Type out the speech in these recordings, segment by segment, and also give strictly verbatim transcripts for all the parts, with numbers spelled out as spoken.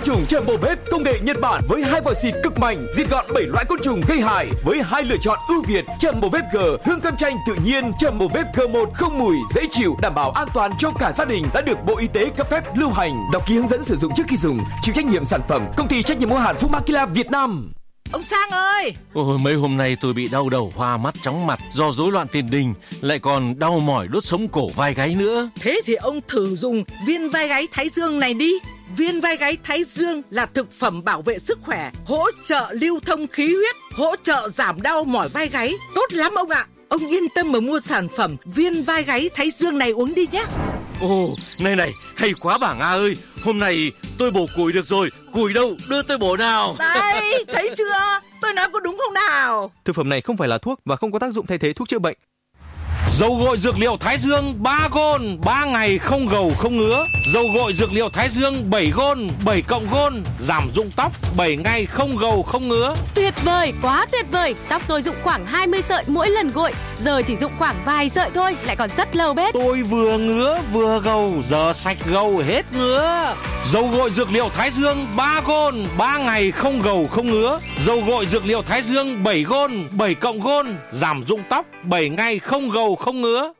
trùng Jumbo Vet công nghệ Nhật Bản với hai vòi xịt cực mạnh, diệt gọn bảy loại côn trùng gây hại với hai lựa chọn ưu việt. Jumbo Vet G hương cam chanh tự nhiên, Jumbo Vet G một không mùi, dễ chịu, đảm bảo an toàn cho cả gia đình, đã được Bộ Y tế cấp phép lưu hành. Đọc ký hướng dẫn sử dụng trước khi dùng. Chịu trách nhiệm sản phẩm công ty trách nhiệm hữu hạn Fumakila Việt Nam. Ông Sang ơi! Ôi, mấy hôm nay tôi bị đau đầu, hoa mắt, chóng mặt do rối loạn tiền đình, lại còn đau mỏi đốt sống cổ vai gáy nữa. Thế thì ông thử dùng viên vai gáy Thái Dương này đi. Viên vai gáy Thái Dương là thực phẩm bảo vệ sức khỏe, hỗ trợ lưu thông khí huyết, hỗ trợ giảm đau mỏi vai gáy. Tốt lắm ông ạ! Ông yên tâm mà mua sản phẩm viên vai gáy Thái Dương này uống đi nhé. Ồ, này này, hay quá bà Nga ơi. Hôm nay tôi bổ củi được rồi. Củi đâu, đưa tôi bổ nào. Đây, thấy chưa? Tôi nói có đúng không nào? Thực phẩm này không phải là thuốc và không có tác dụng thay thế thuốc chữa bệnh. Dầu gội dược liệu Thái Dương ba gôn, ba ngày không gầu không ngứa. Dầu gội dược liệu Thái Dương bảy gôn, bảy cộng gôn, giảm rụng tóc, bảy ngày không gầu không ngứa. Tuyệt vời, quá tuyệt vời. Tóc tôi rụng khoảng hai mươi sợi mỗi lần gội, giờ chỉ rụng khoảng vài sợi thôi, lại còn rất lâu bết. Tôi vừa ngứa vừa gầu, giờ sạch gầu hết ngứa. Dầu gội dược liệu Thái Dương ba gôn, ba ngày không gầu không ngứa. Dầu gội dược liệu Thái Dương bảy gôn, bảy cộng gôn, giảm rụng tóc, bảy ngày không gầu không ngứa.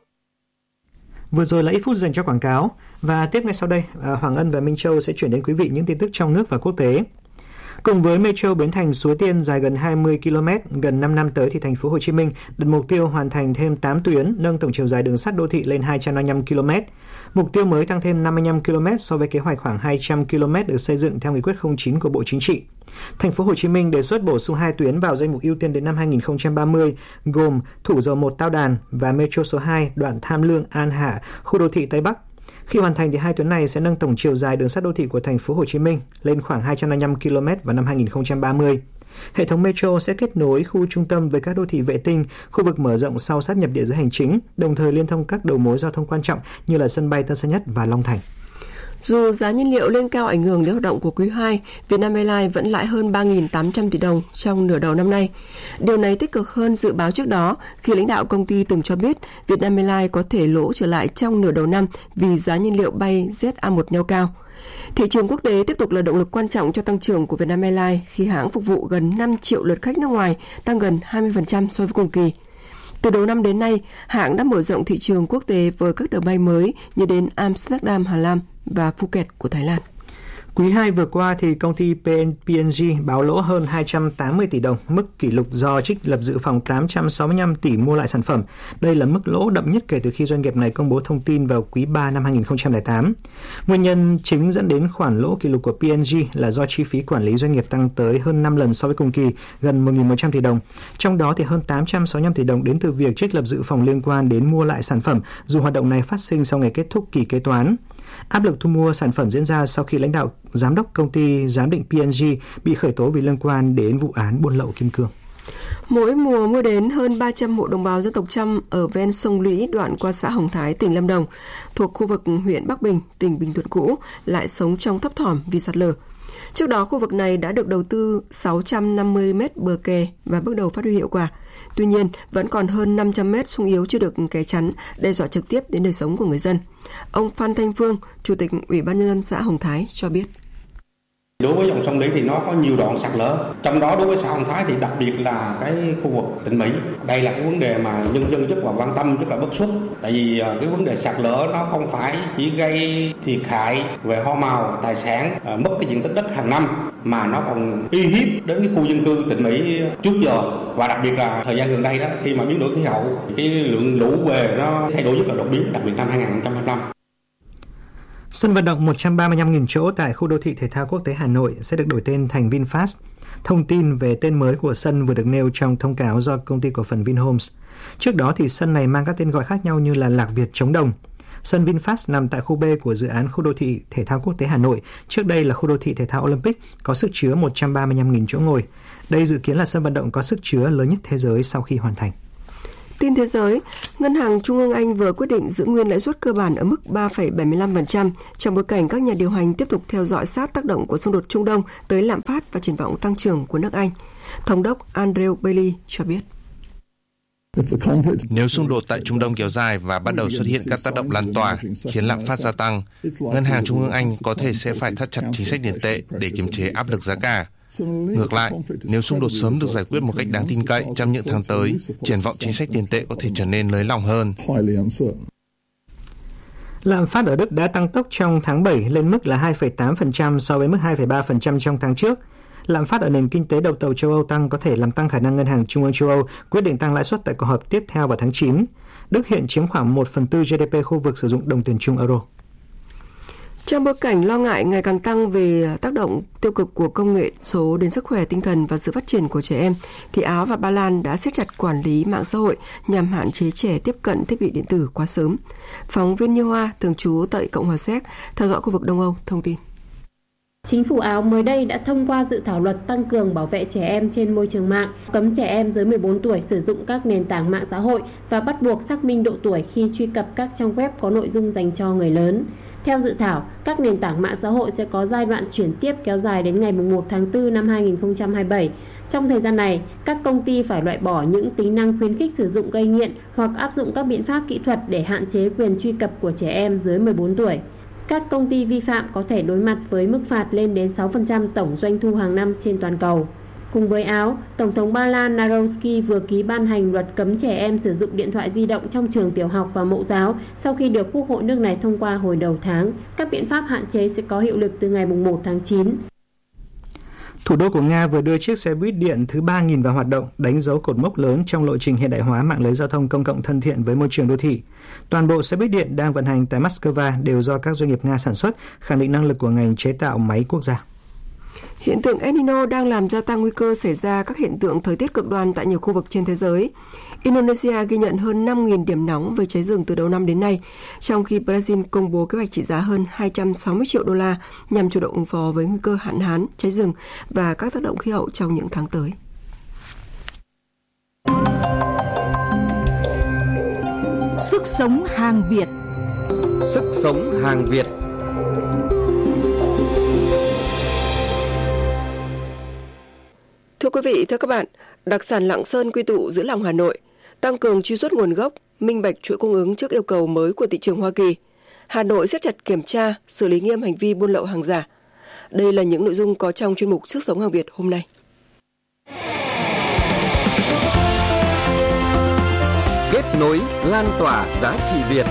Vừa rồi là ít phút dành cho quảng cáo, và tiếp ngay sau đây, Hoàng Ân và Minh Châu sẽ chuyển đến quý vị những tin tức trong nước và quốc tế. Cùng với Metro Bến Thành Suối Tiên dài gần hai mươi ki lô mét, gần năm năm tới thì thành phố Hồ Chí Minh đặt mục tiêu hoàn thành thêm tám tuyến, nâng tổng chiều dài đường sắt đô thị lên hai trăm năm mươi lăm ki lô mét. Mục tiêu mới tăng thêm năm mươi lăm ki lô mét so với kế hoạch khoảng hai trăm ki lô mét được xây dựng theo nghị quyết không chín của Bộ Chính trị. Thành phố Hồ Chí Minh đề xuất bổ sung hai tuyến vào danh mục ưu tiên đến năm hai không ba mươi, gồm Thủ Dầu Một Tao Đàn và Metro số hai đoạn Tham Lương An Hạ, khu đô thị Tây Bắc. Khi hoàn thành thì hai tuyến này sẽ nâng tổng chiều dài đường sắt đô thị của thành phố Hồ Chí Minh lên khoảng hai trăm năm mươi lăm ki lô mét vào năm hai không ba mươi. Hệ thống metro sẽ kết nối khu trung tâm với các đô thị vệ tinh, khu vực mở rộng sau sáp nhập địa giới hành chính, đồng thời liên thông các đầu mối giao thông quan trọng như là sân bay Tân Sơn Nhất và Long Thành. Dù giá nhiên liệu lên cao ảnh hưởng đến hoạt động của quý hai, Vietnam Airlines vẫn lãi hơn ba nghìn tám trăm tỷ đồng trong nửa đầu năm nay. Điều này tích cực hơn dự báo trước đó khi lãnh đạo công ty từng cho biết Vietnam Airlines có thể lỗ trở lại trong nửa đầu năm vì giá nhiên liệu bay Z A một neo cao. Thị trường quốc tế tiếp tục là động lực quan trọng cho tăng trưởng của Vietnam Airlines khi hãng phục vụ gần năm triệu lượt khách nước ngoài, tăng gần hai mươi phần trăm so với cùng kỳ. Từ đầu năm đến nay, hãng đã mở rộng thị trường quốc tế với các đường bay mới như đến Amsterdam, Hà Lan và Phuket của Thái Lan. Quý hai vừa qua thì công ty pê en giê báo lỗ hơn hai trăm tám mươi tỷ đồng, mức kỷ lục do trích lập dự phòng tám trăm sáu mươi lăm tỷ mua lại sản phẩm. Đây là mức lỗ đậm nhất kể từ khi doanh nghiệp này công bố thông tin vào quý ba năm hai không không tám. Nguyên nhân chính dẫn đến khoản lỗ kỷ lục của pê en giê là do chi phí quản lý doanh nghiệp tăng tới hơn năm lần so với cùng kỳ, gần một nghìn một trăm tỷ đồng. Trong đó thì hơn tám trăm sáu mươi lăm tỷ đồng đến từ việc trích lập dự phòng liên quan đến mua lại sản phẩm, dù hoạt động này phát sinh sau ngày kết thúc kỳ kế toán. Áp lực thu mua sản phẩm diễn ra sau khi lãnh đạo giám đốc công ty giám định pê en giê bị khởi tố vì liên quan đến vụ án buôn lậu kim cương. Mỗi mùa mưa đến, hơn ba trăm hộ đồng bào dân tộc Chăm ở ven sông Lũy đoạn qua xã Hồng Thái, tỉnh Lâm Đồng, thuộc khu vực huyện Bắc Bình, tỉnh Bình Thuận cũ, lại sống trong thấp thỏm vì sạt lở. Trước đó, khu vực này đã được đầu tư sáu trăm năm mươi mét bờ kè và bước đầu phát huy hiệu quả. Tuy nhiên, vẫn còn hơn năm trăm mét sung yếu chưa được kè chắn, đe dọa trực tiếp đến đời sống của người dân. Ông Phan Thanh Phương, Chủ tịch Ủy ban Nhân dân xã Hồng Thái cho biết. Đối với dòng sông Lũy thì nó có nhiều đoạn sạt lở, trong đó đối với xã Hồng Thái thì đặc biệt là cái khu vực Tịnh Mỹ. Đây là cái vấn đề mà nhân dân rất là quan tâm, rất là bức xúc. Tại vì cái vấn đề sạt lở nó không phải chỉ gây thiệt hại về hoa màu, tài sản, mất cái diện tích đất hàng năm, mà nó còn uy hiếp đến cái khu dân cư Tịnh Mỹ trước giờ. Và đặc biệt là thời gian gần đây đó, khi mà biến đổi khí hậu, cái lượng lũ về nó thay đổi rất là đột biến, đặc biệt năm hai không hai lăm. Sân vận động một trăm ba mươi lăm nghìn chỗ tại khu đô thị thể thao quốc tế Hà Nội sẽ được đổi tên thành VinFast. Thông tin về tên mới của sân vừa được nêu trong thông cáo do công ty cổ phần Vinhomes. Trước đó thì sân này mang các tên gọi khác nhau như là Lạc Việt Chống Đồng. Sân VinFast nằm tại khu B của dự án khu đô thị thể thao quốc tế Hà Nội. Trước đây là khu đô thị thể thao Olympic, có sức chứa một trăm ba mươi lăm nghìn chỗ ngồi. Đây dự kiến là sân vận động có sức chứa lớn nhất thế giới sau khi hoàn thành. Tin thế giới, Ngân hàng Trung ương Anh vừa quyết định giữ nguyên lãi suất cơ bản ở mức ba phẩy bảy mươi lăm phần trăm trong bối cảnh các nhà điều hành tiếp tục theo dõi sát tác động của xung đột Trung Đông tới lạm phát và triển vọng tăng trưởng của nước Anh. Thống đốc Andrew Bailey cho biết. Nếu xung đột tại Trung Đông kéo dài và bắt đầu xuất hiện các tác động lan tỏa khiến lạm phát gia tăng, Ngân hàng Trung ương Anh có thể sẽ phải thắt chặt chính sách tiền tệ để kiềm chế áp lực giá cả. Ngược lại, nếu xung đột sớm được giải quyết một cách đáng tin cậy trong những tháng tới, triển vọng chính sách tiền tệ có thể trở nên nới lỏng hơn. Lạm phát ở Đức đã tăng tốc trong tháng bảy lên mức là hai phẩy tám phần trăm so với mức hai phẩy ba phần trăm trong tháng trước. Lạm phát ở nền kinh tế đầu tàu châu Âu tăng có thể làm tăng khả năng Ngân hàng Trung ương châu Âu quyết định tăng lãi suất tại cuộc họp tiếp theo vào tháng chín. Đức hiện chiếm khoảng một phần tư giê đê pê khu vực sử dụng đồng tiền chung euro. Trong bối cảnh lo ngại ngày càng tăng về tác động tiêu cực của công nghệ số đến sức khỏe tinh thần và sự phát triển của trẻ em, thì Áo và Ba Lan đã siết chặt quản lý mạng xã hội nhằm hạn chế trẻ tiếp cận thiết bị điện tử quá sớm. Phóng viên Như Hoa, thường trú tại Cộng hòa Séc, theo dõi khu vực Đông Âu, thông tin. Chính phủ Áo mới đây đã thông qua dự thảo luật tăng cường bảo vệ trẻ em trên môi trường mạng, cấm trẻ em dưới mười bốn tuổi sử dụng các nền tảng mạng xã hội và bắt buộc xác minh độ tuổi khi truy cập các trang web có nội dung dành cho người lớn. Theo dự thảo, các nền tảng mạng xã hội sẽ có giai đoạn chuyển tiếp kéo dài đến ngày mùng một tháng tư năm hai nghìn không trăm hai mươi bảy. Trong thời gian này, các công ty phải loại bỏ những tính năng khuyến khích sử dụng gây nghiện hoặc áp dụng các biện pháp kỹ thuật để hạn chế quyền truy cập của trẻ em dưới mười bốn tuổi. Các công ty vi phạm có thể đối mặt với mức phạt lên đến sáu phần trăm tổng doanh thu hàng năm trên toàn cầu. Cùng với Áo, Tổng thống Ba Lan Narowski vừa ký ban hành luật cấm trẻ em sử dụng điện thoại di động trong trường tiểu học và mẫu giáo sau khi được Quốc hội nước này thông qua hồi đầu tháng. Các biện pháp hạn chế sẽ có hiệu lực từ ngày mùng một tháng chín. Thủ đô của Nga vừa đưa chiếc xe buýt điện thứ ba nghìn vào hoạt động, đánh dấu cột mốc lớn trong lộ trình hiện đại hóa mạng lưới giao thông công cộng thân thiện với môi trường đô thị. Toàn bộ xe buýt điện đang vận hành tại Moscow đều do các doanh nghiệp Nga sản xuất, khẳng định năng lực của ngành chế tạo máy quốc gia. Hiện tượng El Nino đang làm gia tăng nguy cơ xảy ra các hiện tượng thời tiết cực đoan tại nhiều khu vực trên thế giới. Indonesia ghi nhận hơn năm nghìn điểm nóng về cháy rừng từ đầu năm đến nay, trong khi Brazil công bố kế hoạch trị giá hơn hai trăm sáu mươi triệu đô la nhằm chủ động ứng phó với nguy cơ hạn hán, cháy rừng và các tác động khí hậu trong những tháng tới. Sức sống hàng Việt. Sức sống hàng Việt. Thưa quý vị, thưa các bạn, đặc sản Lạng Sơn quy tụ giữa lòng Hà Nội, tăng cường truy xuất nguồn gốc, minh bạch chuỗi cung ứng trước yêu cầu mới của thị trường Hoa Kỳ. Hà Nội siết chặt kiểm tra, xử lý nghiêm hành vi buôn lậu hàng giả. Đây là những nội dung có trong chuyên mục Sức sống hàng Việt hôm nay. Kết nối, lan tỏa giá trị Việt.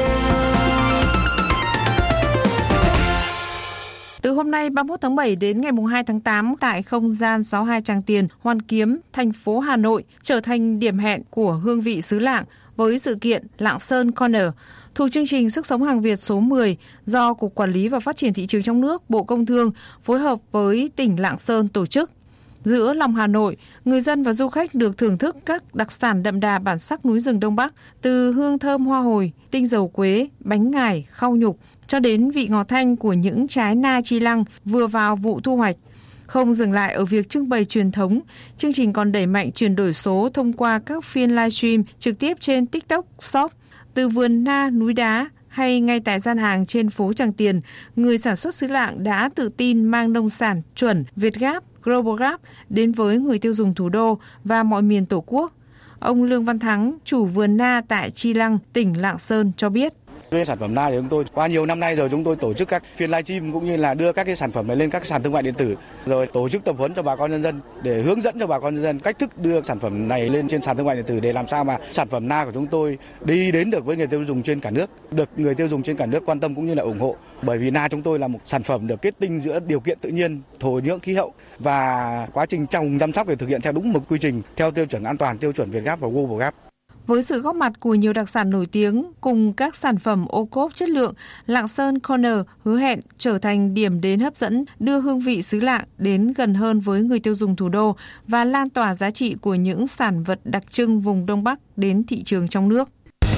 Từ hôm nay ba mươi mốt tháng bảy đến ngày hai tháng tám tại không gian sáu mươi hai Tràng Tiền, Hoàn Kiếm, thành phố Hà Nội trở thành điểm hẹn của hương vị xứ Lạng với sự kiện Lạng Sơn Corner thuộc chương trình Sức sống hàng Việt số mười do Cục Quản lý và Phát triển thị trường trong nước, Bộ Công Thương phối hợp với tỉnh Lạng Sơn tổ chức. Giữa lòng Hà Nội, người dân và du khách được thưởng thức các đặc sản đậm đà bản sắc núi rừng Đông Bắc, từ hương thơm hoa hồi, tinh dầu quế, bánh ngải, khao nhục, cho đến vị ngọt thanh của những trái na chi lăng vừa vào vụ thu hoạch. Không dừng lại ở việc trưng bày truyền thống, chương trình còn đẩy mạnh chuyển đổi số thông qua các phiên livestream trực tiếp trên TikTok Shop. Từ vườn na núi đá hay ngay tại gian hàng trên phố Tràng Tiền, người sản xuất xứ Lạng đã tự tin mang nông sản chuẩn Việt Gap, Global Gap đến với người tiêu dùng thủ đô và mọi miền Tổ quốc. Ông Lương Văn Thắng, chủ vườn na tại Chi Lăng, tỉnh Lạng Sơn cho biết. Về sản phẩm na thì chúng tôi qua nhiều năm nay rồi chúng tôi tổ chức các phiên livestream cũng như là đưa các cái sản phẩm này lên các sàn thương mại điện tử, rồi tổ chức tập huấn cho bà con nhân dân để hướng dẫn cho bà con nhân dân cách thức đưa sản phẩm này lên trên sàn thương mại điện tử để làm sao mà sản phẩm na của chúng tôi đi đến được với người tiêu dùng trên cả nước, được người tiêu dùng trên cả nước quan tâm cũng như là ủng hộ. Bởi vì na chúng tôi là một sản phẩm được kết tinh giữa điều kiện tự nhiên, thổ nhưỡng, khí hậu và quá trình trồng chăm sóc để thực hiện theo đúng một quy trình theo tiêu chuẩn an toàn, tiêu chuẩn Việt Gap và Global Gap. Với sự góp mặt của nhiều đặc sản nổi tiếng cùng các sản phẩm ô cốp chất lượng, Lạng Sơn Corner hứa hẹn trở thành điểm đến hấp dẫn, đưa hương vị xứ Lạng đến gần hơn với người tiêu dùng thủ đô và lan tỏa giá trị của những sản vật đặc trưng vùng Đông Bắc đến thị trường trong nước.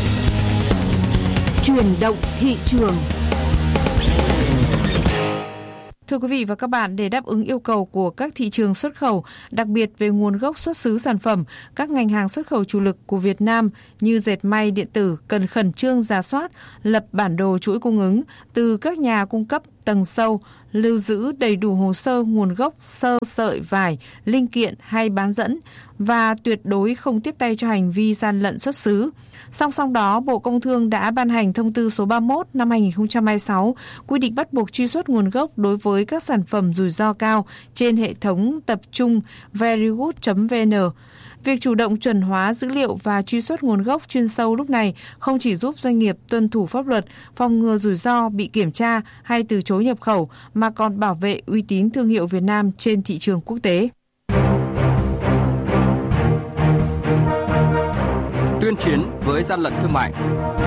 Chuyển động thị trường. Thưa quý vị và các bạn, để đáp ứng yêu cầu của các thị trường xuất khẩu, đặc biệt về nguồn gốc xuất xứ sản phẩm, các ngành hàng xuất khẩu chủ lực của Việt Nam như dệt may, điện tử cần khẩn trương rà soát, lập bản đồ chuỗi cung ứng từ các nhà cung cấp tầng sâu, lưu giữ đầy đủ hồ sơ nguồn gốc sơ sợi vải, linh kiện hay bán dẫn và tuyệt đối không tiếp tay cho hành vi gian lận xuất xứ. Song song đó, Bộ Công Thương đã ban hành thông tư số ba mươi mốt năm hai nghìn không trăm hai mươi sáu quy định bắt buộc truy xuất nguồn gốc đối với các sản phẩm rủi ro cao trên hệ thống tập trung verygood chấm vn. Việc chủ động chuẩn hóa dữ liệu và truy xuất nguồn gốc chuyên sâu lúc này không chỉ giúp doanh nghiệp tuân thủ pháp luật, phòng ngừa rủi ro bị kiểm tra hay từ chối nhập khẩu, mà còn bảo vệ uy tín thương hiệu Việt Nam trên thị trường quốc tế. Tuyên chiến với gian lận thương mại.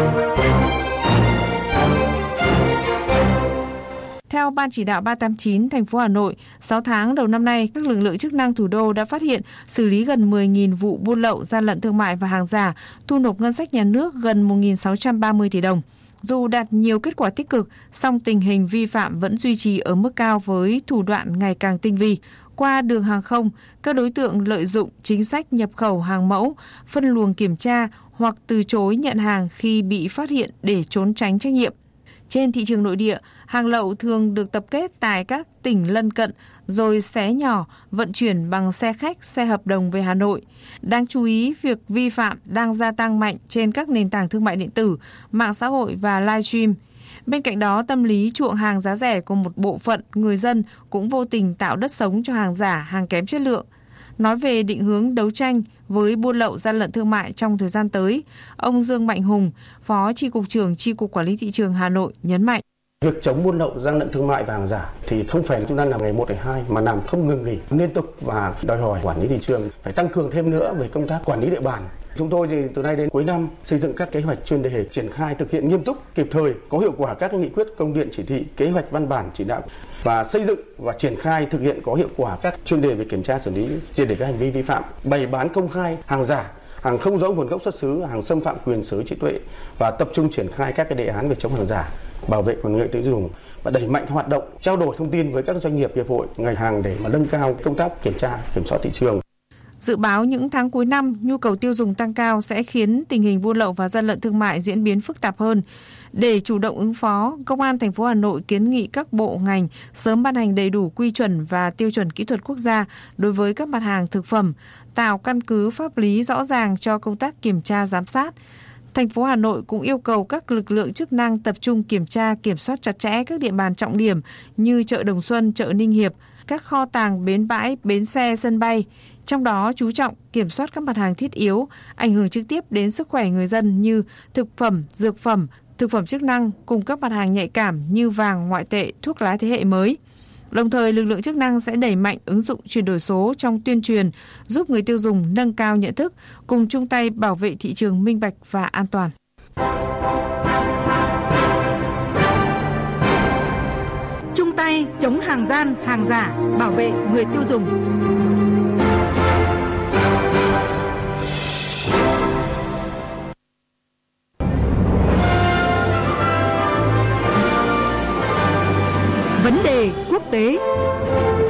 Theo Ban chỉ đạo ba tám chín thành phố Hà Nội, sáu tháng đầu năm nay, các lực lượng chức năng thủ đô đã phát hiện xử lý gần mười nghìn vụ buôn lậu, gian lận thương mại và hàng giả, thu nộp ngân sách nhà nước gần một nghìn sáu trăm ba mươi tỷ đồng. Dù đạt nhiều kết quả tích cực, song tình hình vi phạm vẫn duy trì ở mức cao với thủ đoạn ngày càng tinh vi. Qua đường hàng không, các đối tượng lợi dụng chính sách nhập khẩu hàng mẫu, phân luồng kiểm tra hoặc từ chối nhận hàng khi bị phát hiện để trốn tránh trách nhiệm. Trên thị trường nội địa, hàng lậu thường được tập kết tại các tỉnh lân cận rồi xé nhỏ, vận chuyển bằng xe khách, xe hợp đồng về Hà Nội. Đáng chú ý, việc vi phạm đang gia tăng mạnh trên các nền tảng thương mại điện tử, mạng xã hội và livestream. Bên cạnh đó, tâm lý chuộng hàng giá rẻ của một bộ phận người dân cũng vô tình tạo đất sống cho hàng giả, hàng kém chất lượng. Nói về định hướng đấu tranh với buôn lậu, gian lận thương mại trong thời gian tới, ông Dương Mạnh Hùng, Phó Chi cục trưởng Chi cục Quản lý thị trường Hà Nội nhấn mạnh. Việc chống buôn lậu, gian lận thương mại và hàng giả thì không phải chúng ta làm ngày một ngày hai mà làm không ngừng nghỉ, liên tục, và đòi hỏi quản lý thị trường phải tăng cường thêm nữa về công tác quản lý địa bàn. Chúng tôi thì từ nay đến cuối năm xây dựng các kế hoạch chuyên đề triển khai thực hiện nghiêm túc, kịp thời, có hiệu quả các nghị quyết, công điện, chỉ thị, kế hoạch, văn bản chỉ đạo và xây dựng và triển khai thực hiện có hiệu quả các chuyên đề về kiểm tra xử lý triệt để các hành vi vi phạm, bày bán công khai hàng giả, hàng không rõ nguồn gốc xuất xứ, hàng xâm phạm quyền sở hữu trí tuệ, và tập trung triển khai các cái đề án về chống hàng giả, bảo vệ quyền lợi tiêu dùng và đẩy mạnh hoạt động trao đổi thông tin với các doanh nghiệp, hiệp hội, ngành hàng để mà nâng cao công tác kiểm tra, kiểm soát thị trường. Dự báo những tháng cuối năm, nhu cầu tiêu dùng tăng cao sẽ khiến tình hình buôn lậu và gian lận thương mại diễn biến phức tạp hơn. Để chủ động ứng phó, Công an thành phố Hà Nội kiến nghị các bộ ngành sớm ban hành đầy đủ quy chuẩn và tiêu chuẩn kỹ thuật quốc gia đối với các mặt hàng thực phẩm, tạo căn cứ pháp lý rõ ràng cho công tác kiểm tra giám sát. Thành phố Hà Nội cũng yêu cầu các lực lượng chức năng tập trung kiểm tra, kiểm soát chặt chẽ các địa bàn trọng điểm như chợ Đồng Xuân, chợ Ninh Hiệp, các kho tàng, bến bãi, bến xe, sân bay. Trong đó chú trọng kiểm soát các mặt hàng thiết yếu, ảnh hưởng trực tiếp đến sức khỏe người dân như thực phẩm, dược phẩm, thực phẩm chức năng cùng các mặt hàng nhạy cảm như vàng, ngoại tệ, thuốc lá thế hệ mới. Đồng thời, lực lượng chức năng sẽ đẩy mạnh ứng dụng chuyển đổi số trong tuyên truyền, giúp người tiêu dùng nâng cao nhận thức, cùng chung tay bảo vệ thị trường minh bạch và an toàn. Chung tay chống hàng gian, hàng giả, bảo vệ người tiêu dùng. Vấn đề quốc tế.